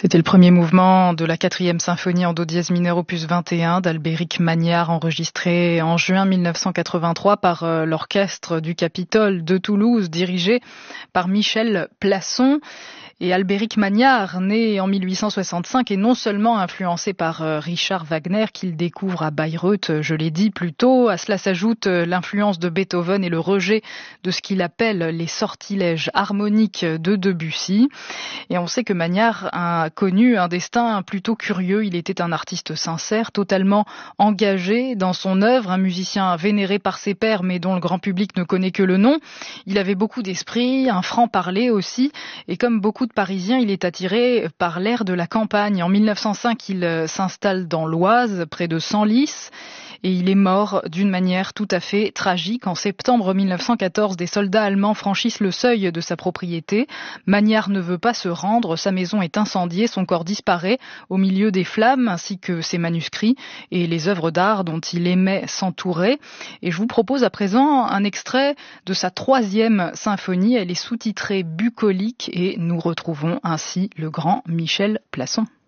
C'était le premier mouvement de la 4e symphonie en do dièse mineur opus 21 d'Albéric Magnard, enregistré en juin 1983 par l'orchestre du Capitole de Toulouse, dirigé par Michel Plasson. Et Albéric Magnard, né en 1865, est non seulement influencé par Richard Wagner, qu'il découvre à Bayreuth, je l'ai dit plus tôt. À cela s'ajoute l'influence de Beethoven et le rejet de ce qu'il appelle les sortilèges harmoniques de Debussy. Et on sait que Magnard a connu un destin plutôt curieux. Il était un artiste sincère, totalement engagé dans son œuvre, un musicien vénéré par ses pairs, mais dont le grand public ne connaît que le nom. Il avait beaucoup d'esprit, un franc-parler aussi, et comme beaucoup de Parisiens, il est attiré par l'air de la campagne. En 1905, il s'installe dans l'Oise, près de Senlis, et il est mort d'une manière tout à fait tragique. En septembre 1914, des soldats allemands franchissent le seuil de sa propriété. Magnard ne veut pas se rendre, sa maison est incendiée, son corps disparaît au milieu des flammes, ainsi que ses manuscrits et les œuvres d'art dont il aimait s'entourer. Et je vous propose à présent un extrait de sa 3e symphonie. Elle est sous-titrée bucolique et nous retrouvons ainsi le grand Michel Plasson.